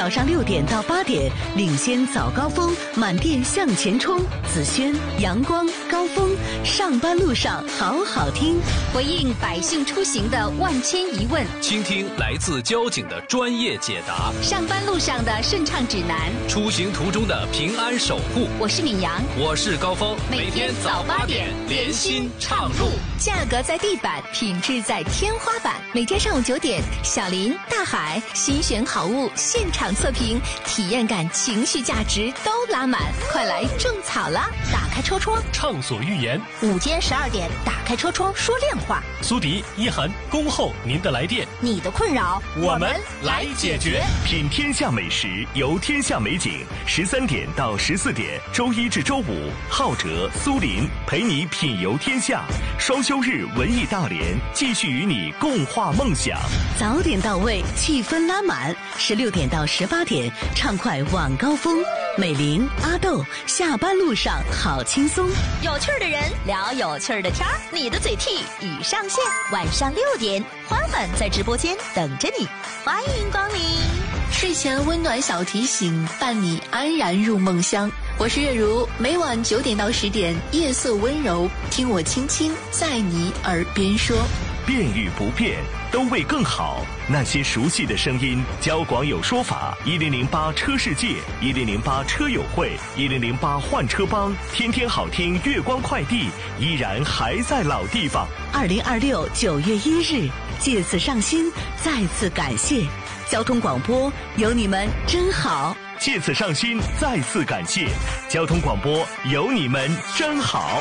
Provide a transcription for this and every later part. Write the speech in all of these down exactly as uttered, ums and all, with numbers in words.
早上六点到八点，领先早高峰，满电向前冲。紫萱、阳光、高峰，上班路上好好听， 回应百姓出行的万千疑问， 倾听来自交警的专业解答， 上班路上的顺畅指南， 出行途中的平安守护。 我是敏阳， 我是高峰， 每天早八点，连心畅路，价格在地板，品质在天花板。每天上午九点，小林、大海新选好物现场测评，体验感、情绪价值都拉满，快来种草啦！打开车窗， 畅所欲言。 午间十二点，打开车窗说亮话。 苏迪、一涵恭候您的来电， 你的困扰我们来解决。 品天下美食，游天下美景。十三点到十四点，周一至周五，浩哲、苏林陪你品游天下。双休日文艺大联，继续与你共话梦想。 早点到位，气氛拉满。十六点到十八点，畅快晚高峰。美玲、阿豆，下班路上好轻松。 有趣的人聊有趣的天儿，你的嘴替已上线。晚上六点，欢欢在直播间等着你，欢迎光临。 睡前温暖小提醒，伴你安然入梦乡。我是月如，每晚九点到十点，夜色温柔，听我轻轻在你耳边说。 变与不变，都为更好。那些熟悉的声音，交广有说法，一零零八车世界，一零零八车友会，一零零八换车帮，天天好听月光快递，依然还在老地方。 二零二六九月一日，借此上新，再次感谢交通广播，有你们真好。 借此上新，再次感谢交通广播，有你们真好。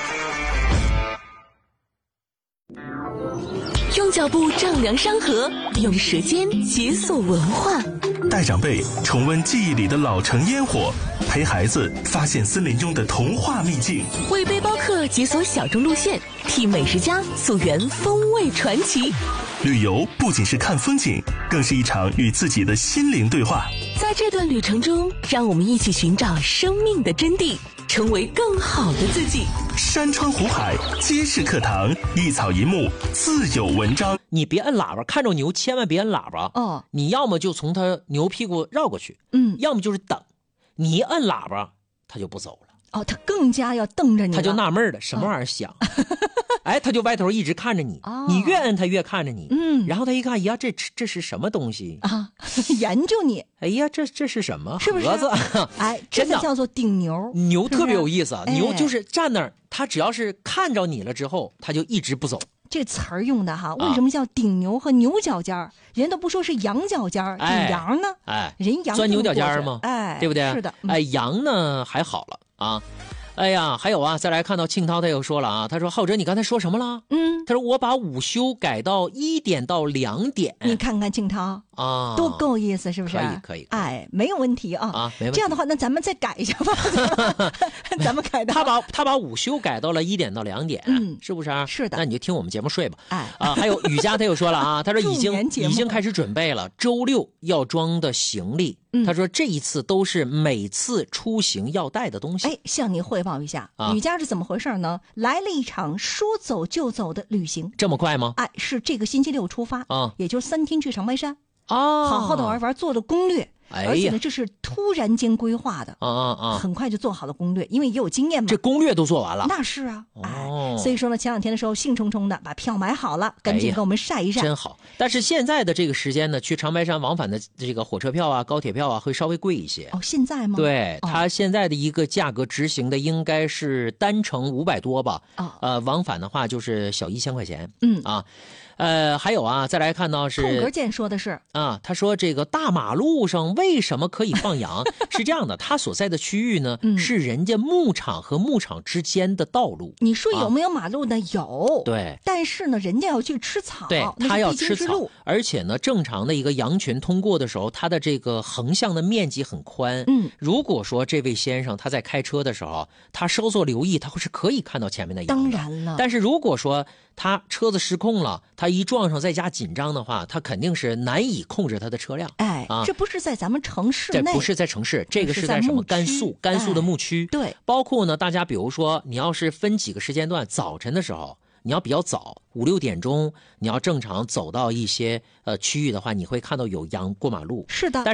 用脚步丈量山河，用舌尖解锁文化， 带长辈重温记忆里的老城烟火，陪孩子发现森林中的童话秘境， 为背包客解锁小众路线，替美食家溯源风味传奇。 旅游不仅是看风景，更是一场与自己的心灵对话。 在这段旅程中，让我们一起寻找生命的真谛，成为更好的自己。 山川湖海皆是课堂，一草一木自有文章。 你别摁喇叭，看着牛千万别摁喇叭哦。 你要么就从他牛屁股绕过去， 嗯， 要么就是等。你一摁喇叭，他就不走了。 哦，他更加要瞪着你了， 他就纳闷了，什么玩意儿响？哎，他就歪头一直看着你， 哦、 你越摁他越看着你， 嗯， 然后他一看，呀，这这是什么东西啊？研究你， 哎呀，这这是什么？ 是不是？ 盒子？ 哎，这才叫做顶牛。 牛特别有意思啊， 是是牛就是站那儿，他只要是看着你了之后，他就一直不走。 这词儿用的哈，为什么叫顶牛和牛角尖儿？人都不说是羊角尖儿，顶羊呢？ 哎， 人羊钻牛角尖儿吗？ 哎， 对不对？ 是的。 哎，羊呢还好了啊。哎呀，还有啊，再来看到庆涛，他又说了啊，他说浩哲，你刚才说什么了？ 嗯， 他说我把午休改到一点到两点。 你看看庆涛啊， 多够意思，是不是？ 可以，可以，可以哎，没有问题啊啊，没问题。 这样的话，那咱们再改一下吧，咱们改到他把他把午休改到了一点到两点， 嗯， 是不是啊？ 是的， 那你就听我们节目睡吧。 哎啊，还有雨佳他又说了啊，他说已经已经开始准备了周六要装的行李。 嗯、 他说这一次都是每次出行要带的东西。 哎，向您汇报一下， 啊、 雨佳是怎么回事呢？来了一场说走就走的旅行， 这么快吗？ 哎，是这个星期六出发啊， 也就是三天去长白山啊， 好好的玩玩，做了攻略。 哎呀， 而且呢，这是突然间规划的啊啊啊！ 很快就做好了攻略，因为也有经验嘛。 这攻略都做完了， 那是啊， 哦、 哎，所以说呢，前两天的时候兴冲冲的把票买好了，赶紧给我们晒一晒， 哎、真好。但是现在的这个时间呢，去长白山往返的这个火车票啊、高铁票啊，会稍微贵一些。 哦，现在吗？ 对， 哦、 它现在的一个价格执行的应该是单程五百多吧， 哦， 呃，往返的话就是小一千块钱。 嗯啊。呃，还有啊，再来看到是空格键说的是啊，他说这个大马路上为什么可以放羊？是这样的，他所在的区域呢、 嗯、 是人家牧场和牧场之间的道路。 你说有没有马路呢？啊、有， 对， 但是呢，人家要去吃草， 对，他要吃草，而且呢，正常的一个羊群通过的时候，它的这个横向的面积很宽。 嗯， 如果说这位先生他在开车的时候，他稍作留意，他会是可以看到前面的羊的。 当然了， 但是如果说他车子失控了，他一撞上再加紧张的话，他肯定是难以控制他的车辆。 哎， 啊， 这不是在咱们城市内， 这不是在城市，这个是在什么？甘肃，甘肃的牧区。 哎、对， 包括呢，大家比如说，你要是分几个时间段，早晨的时候，你要比较早，五六点钟，你要正常走到一些呃区域的话，你会看到有羊过马路。 是的。 但